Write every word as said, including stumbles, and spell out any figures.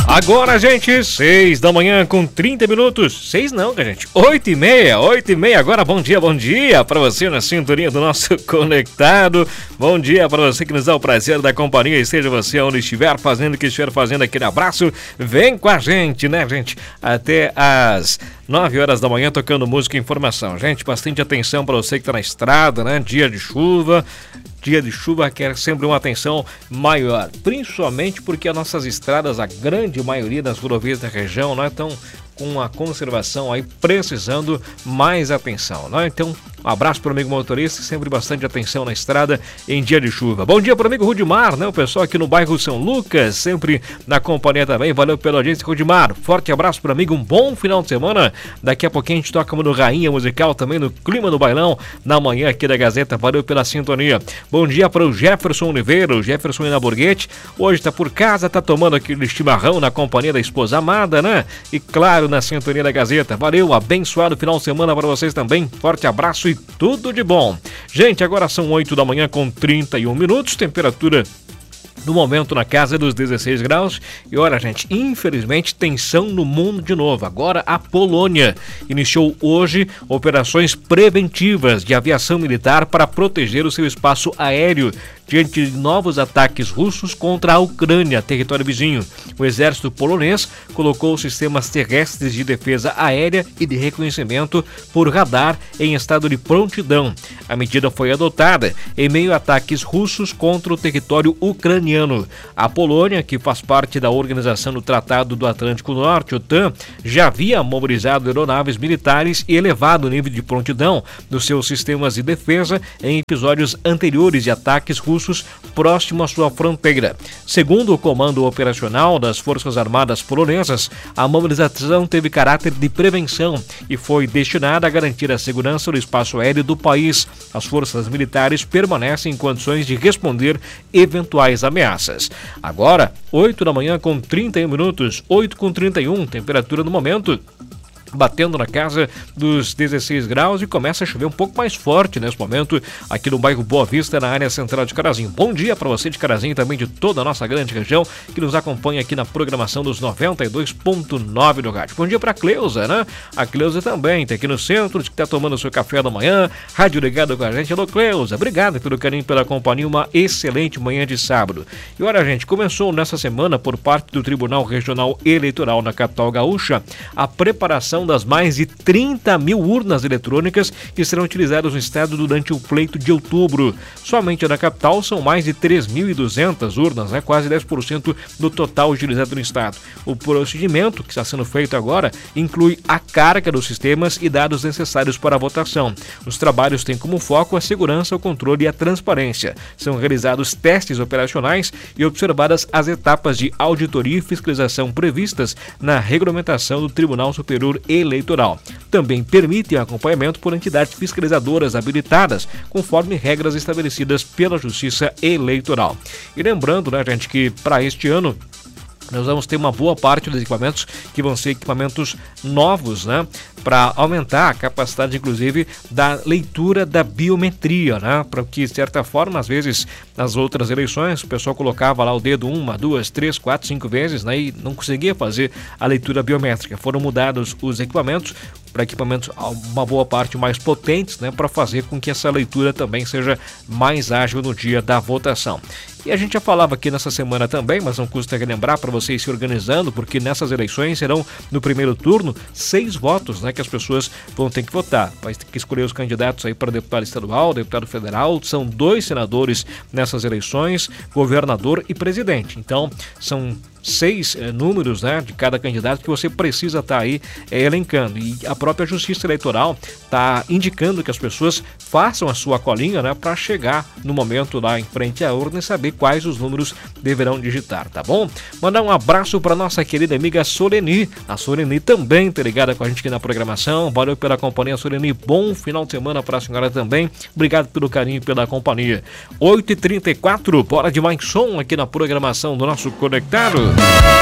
Agora, gente, seis da manhã com trinta minutos. Seis não, gente. Oito e meia, oito e meia. Agora, bom dia, bom dia para você na sintonia do nosso Conectado. Bom dia para você que nos dá o prazer da companhia, e seja você onde estiver fazendo o que estiver fazendo, aquele abraço. Vem com a gente, né, gente? Até às nove horas da manhã tocando música e informação. Gente, bastante atenção para você que está na estrada, né? Dia de chuva. Dia de chuva requer sempre uma atenção maior, principalmente porque as nossas estradas, a grande maioria das rodovias da região, não estão com a conservação aí precisando mais atenção, né? Então, um abraço para o amigo motorista, sempre bastante atenção na estrada em dia de chuva. Bom dia para o amigo Rudimar, né? O pessoal aqui no bairro São Lucas, sempre na companhia também. Valeu pela audiência, Rudimar. Forte abraço para o amigo, um bom final de semana. Daqui a pouquinho a gente toca no Rainha Musical, também no clima do bailão, na manhã aqui da Gazeta. Valeu pela sintonia. Bom dia para o Jefferson Oliveira, o Jefferson Inaborguete. Hoje tá por casa, tá tomando aquele chimarrão na companhia da esposa amada, né? E claro, na sintonia da Gazeta. Valeu, abençoado final de semana para vocês também. Forte abraço e tudo de bom. Gente, agora são oito da manhã com trinta e um minutos, temperatura no momento na casa dos dezesseis graus. E olha, gente, infelizmente tensão no mundo de novo. Agora a Polônia iniciou hoje operações preventivas de aviação militar para proteger o seu espaço aéreo diante de novos ataques russos contra a Ucrânia, território vizinho. O exército polonês colocou sistemas terrestres de defesa aérea e de reconhecimento por radar em estado de prontidão. A medida foi adotada em meio a ataques russos contra o território ucraniano. A Polônia, que faz parte da Organização do Tratado do Atlântico Norte, OTAN, já havia mobilizado aeronaves militares e elevado o nível de prontidão dos seus sistemas de defesa em episódios anteriores de ataques russos próximo à sua fronteira. Segundo o Comando Operacional das Forças Armadas Polonesas, a mobilização teve caráter de prevenção e foi destinada a garantir a segurança do espaço aéreo do país. As forças militares permanecem em condições de responder eventuais ameaças. Agora, oito da manhã com trinta e um minutos, oito com trinta e um, temperatura no momento batendo na casa dos dezesseis graus, e começa a chover um pouco mais forte nesse momento aqui no bairro Boa Vista, na área central de Carazinho. Bom dia para você de Carazinho, também de toda a nossa grande região que nos acompanha aqui na programação dos noventa e dois ponto nove do rádio. Bom dia para a Cleusa, né? A Cleusa também está aqui no centro, que está tomando seu café da manhã, rádio ligado com a gente. Alô, Cleusa, obrigado pelo carinho, pela companhia, uma excelente manhã de sábado. E olha, gente, começou nessa semana por parte do Tribunal Regional Eleitoral na capital gaúcha a preparação das mais de trinta mil urnas eletrônicas que serão utilizadas no estado durante o pleito de outubro. Somente na capital são mais de três mil e duzentas urnas, né? Quase dez por cento do total utilizado no estado. O procedimento que está sendo feito agora inclui a carga dos sistemas e dados necessários para a votação. Os trabalhos têm como foco a segurança, o controle e a transparência. São realizados testes operacionais e observadas as etapas de auditoria e fiscalização previstas na regulamentação do Tribunal Superior Eleitoral. Também permitem acompanhamento por entidades fiscalizadoras habilitadas, conforme regras estabelecidas pela Justiça Eleitoral. E lembrando, né, gente, que para este ano nós vamos ter uma boa parte dos equipamentos que vão ser equipamentos novos, né? Para aumentar a capacidade, inclusive, da leitura da biometria, né? Para que, de certa forma, às vezes, nas outras eleições, o pessoal colocava lá o dedo uma, duas, três, quatro, cinco vezes, né? E não conseguia fazer a leitura biométrica. Foram mudados os equipamentos para equipamentos, uma boa parte mais potentes, né? Para fazer com que essa leitura também seja mais ágil no dia da votação. E a gente já falava aqui nessa semana também, mas não custa relembrar para vocês se organizando, porque nessas eleições serão, no primeiro turno, seis votos, né, que as pessoas vão ter que votar. Vai ter que escolher os candidatos aí para deputado estadual, deputado federal. São dois senadores nessas eleições, governador e presidente. Então, são seis é, números, né, de cada candidato que você precisa estar tá aí é, elencando. E a própria Justiça Eleitoral está indicando que as pessoas façam a sua colinha, né, para chegar no momento lá em frente à urna e saber quais os números deverão digitar, tá bom? Mandar um abraço para nossa querida amiga Soleni. A Soleni também está ligada com a gente aqui na programação. Valeu pela companhia, Soleni. Bom final de semana para a senhora também. Obrigado pelo carinho e pela companhia. oito e trinta e quatro, bora de mais som aqui na programação do nosso Conectado.